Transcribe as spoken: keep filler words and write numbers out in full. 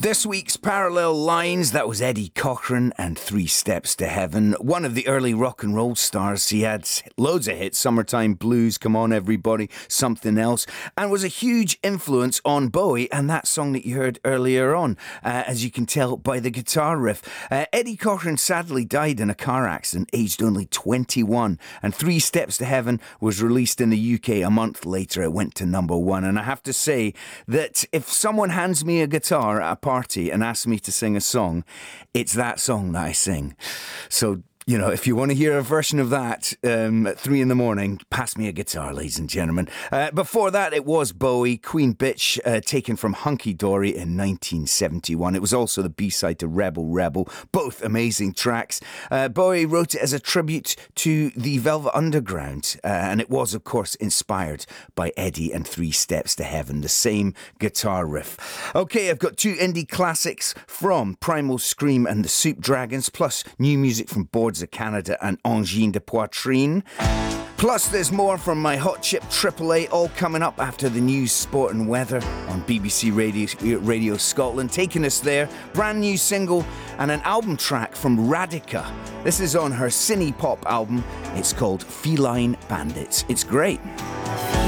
This week's Parallel Lines, that was Eddie Cochran and Three Steps to Heaven. One of the early rock and roll stars. He had loads of hits, Summertime Blues, Come On Everybody, Something Else, and was a huge influence on Bowie and that song that you heard earlier on, uh, as you can tell by the guitar riff. Uh, Eddie Cochran sadly died in a car accident, aged only twenty-one, and Three Steps to Heaven was released in the U K a month later. It went to number one, and I have to say that if someone hands me a guitar at a party and asks me to sing a song, it's that song that I sing. So, you know, if you want to hear a version of that um, at three in the morning, pass me a guitar, ladies and gentlemen. Uh, before that, it was Bowie, Queen Bitch, uh, taken from Hunky Dory in nineteen seventy-one. It was also the B-side to Rebel Rebel. Both amazing tracks. Uh, Bowie wrote it as a tribute to the Velvet Underground, uh, and it was, of course, inspired by Eddie and Three Steps to Heaven, the same guitar riff. Okay, I've got two indie classics from Primal Scream and the Soup Dragons, plus new music from Boards of Canada and Angine de Poitrine. Plus, there's more from my Hot Chip Triple A, all coming up after the news, sport and weather on B B C Radio, Radio Scotland. Taking us there, brand new single and an album track from Radica. This is on her Cine Pop album. It's called Feline Bandits. It's great.